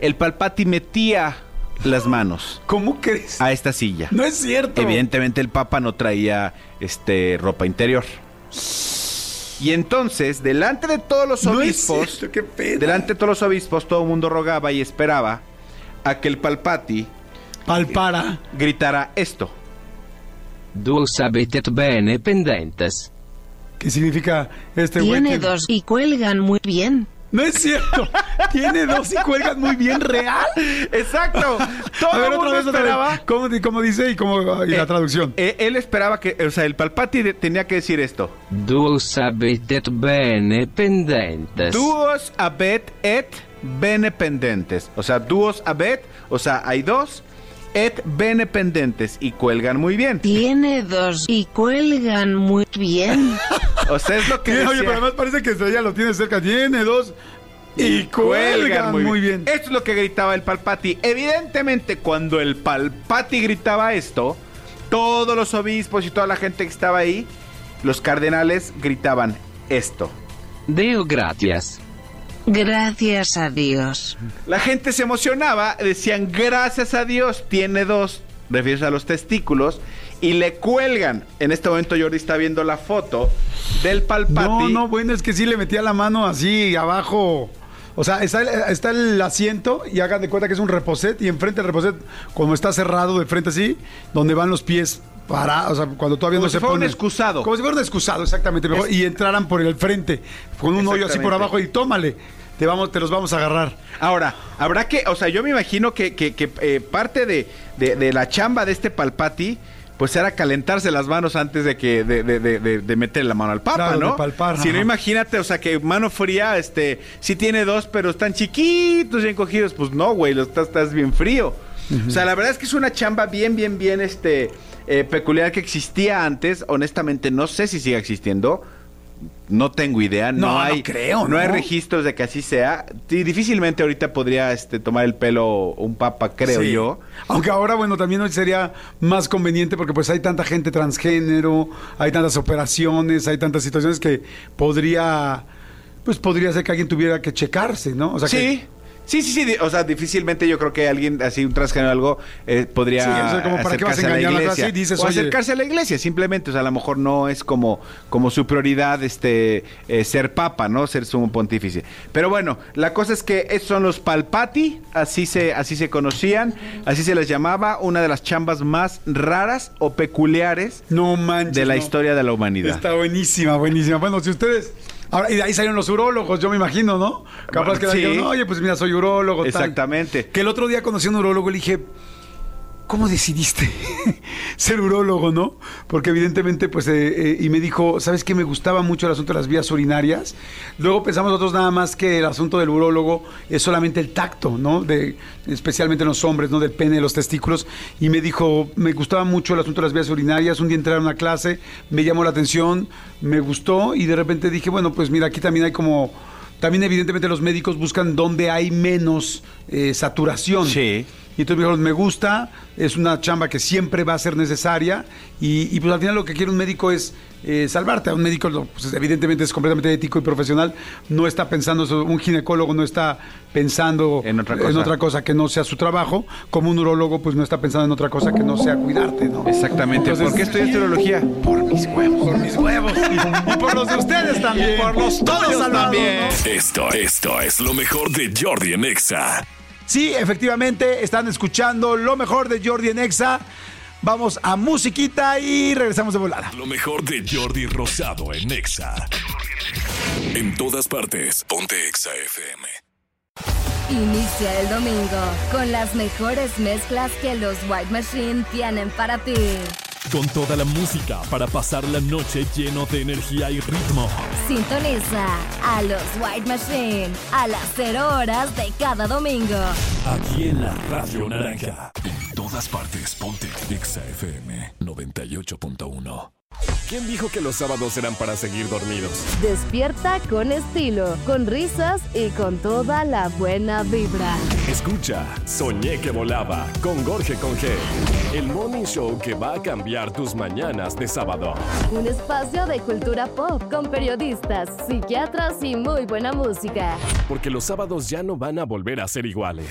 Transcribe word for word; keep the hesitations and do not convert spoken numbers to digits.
el Palpati metía las manos. ¿Cómo crees? A esta silla. No es cierto. Evidentemente el Papa no traía este, ropa interior. Y entonces, delante de todos los obispos, no es cierto, qué pena. delante de todos los obispos, todo el mundo rogaba y esperaba a que el Palpati palpara, gritara esto. Duos habitet bene pendentes. ¿Qué significa este güey? Tiene que... dos y cuelgan muy bien. No es cierto. Tiene dos y cuelgan muy bien, real. Exacto. Todo a ver, el mundo otra vez, esperaba. Otra vez. ¿Cómo, ¿Cómo dice y cómo y eh, la traducción? Eh, él esperaba que, o sea, el Palpati de, tenía que decir esto. Duos habitet bene pendentes. Duos habet et bene pendentes. O sea, duos habet, o sea, hay dos, et bene pendentes, y cuelgan muy bien. Tiene dos y cuelgan muy bien. O sea, es lo que decía. Oye, pero además parece que ella lo tiene cerca. Tiene dos y, y cuelgan, cuelgan muy, muy bien. bien. Esto es lo que gritaba el Palpati. Evidentemente, cuando el Palpati gritaba esto, todos los obispos y toda la gente que estaba ahí, los cardenales gritaban esto. Deo gratias. Gracias a Dios. La gente se emocionaba, decían gracias a Dios, tiene dos, refiriéndose a los testículos, y le cuelgan. En este momento Jordi está viendo la foto del Palpati. No, no, bueno, es que sí le metía la mano así abajo. O sea, está el, está el asiento y hagan de cuenta que es un reposet, y enfrente del reposet, como está cerrado de frente así, donde van los pies para, o sea, cuando todavía como no si se fuera pone. un excusado. Como si fuera un excusado, exactamente. Mejor, es... Y entraran por el frente, con un hoyo así por abajo y tómale. Te, vamos, te los vamos a agarrar. Ahora, habrá que, o sea, yo me imagino que, que, que eh, parte de, de, de la chamba de este Palpati, pues era calentarse las manos antes de que de, de, de, de, de meter la mano al Papa, claro, ¿no? De palpar, si ajá. no, imagínate, o sea, que mano fría, este, sí tiene dos, pero están chiquitos y encogidos. Pues no, güey, lo estás, estás bien frío. Uh-huh. O sea, la verdad es que es una chamba bien, bien, bien, este, eh, peculiar que existía antes. Honestamente, no sé si sigue existiendo. No tengo idea, no, no hay, no creo, no, no hay registros de que así sea. Y difícilmente ahorita podría este, tomar el pelo un papa, creo sí. yo. Aunque ahora, bueno, también hoy sería más conveniente porque pues hay tanta gente transgénero, hay tantas operaciones, hay tantas situaciones que podría, pues podría ser que alguien tuviera que checarse, ¿no? O sea, sí. Que, Sí, sí, sí, o sea, difícilmente yo creo que alguien así, un transgénero o algo, eh, podría sí, o sea, como para acercarse qué vas a, a la engañar iglesia. A la dices, o oye, acercarse a la iglesia, simplemente, o sea, a lo mejor no es como, como su prioridad este eh, ser papa, ¿no? Ser sumo pontífice. Pero bueno, la cosa es que esos son los Palpati, así se, así se conocían, así se les llamaba, una de las chambas más raras o peculiares no manches, de la no. historia de la humanidad. Está buenísima, buenísima. Bueno, si ustedes... Ahora, y de ahí salieron los urólogos, yo me imagino, ¿no? Capaz que sí. dijeron, no, oye, pues mira, soy urólogo. Exactamente. Tal. Que el otro día conocí a un urólogo y le dije, ¿cómo decidiste ser urólogo, no? Porque evidentemente, pues, eh, eh, y me dijo, ¿sabes qué? Me gustaba mucho el asunto de las vías urinarias. Luego pensamos nosotros nada más que el asunto del urólogo es solamente el tacto, ¿no? De, especialmente en los hombres, ¿no? Del pene, de los testículos. Y me dijo, me gustaba mucho el asunto de las vías urinarias. Un día entré a una clase, me llamó la atención, me gustó y de repente dije, bueno, pues mira, aquí también hay como... También evidentemente los médicos buscan donde hay menos eh, saturación. Sí. Y entonces me dijo, me gusta, es una chamba que siempre va a ser necesaria y, y pues al final lo que quiere un médico es eh, salvarte. A un médico pues, evidentemente es completamente ético y profesional, no está pensando, un ginecólogo no está pensando en otra cosa, en otra cosa que no sea su trabajo, como un urólogo pues no está pensando en otra cosa que no sea cuidarte, ¿no? Exactamente. Entonces, ¿por qué estudiaste urología? Por mis huevos. Por mis huevos. Y, y por los de ustedes también. Y por los tuyos también. ¿no? Esto, esto es lo mejor de Jordi en Exa. Sí, efectivamente, están escuchando lo mejor de Jordi en Exa. Vamos a musiquita y regresamos de volada. Lo mejor de Jordi Rosado en Exa. En todas partes, ponte Exa F M. Inicia el domingo con las mejores mezclas que los White Machine tienen para ti. Con toda la música para pasar la noche lleno de energía y ritmo. Sintoniza a los White Machine a las cero horas de cada domingo. Aquí en la Radio Naranja. En todas partes, ponte Exa F M noventa y ocho punto uno. ¿Quién dijo que los sábados eran para seguir dormidos? Despierta con estilo, con risas y con toda la buena vibra. Escucha, Soñé que volaba con Jorge Conge, el morning show que va a cambiar tus mañanas de sábado. Un espacio de cultura pop con periodistas, psiquiatras y muy buena música. Porque los sábados ya no van a volver a ser iguales.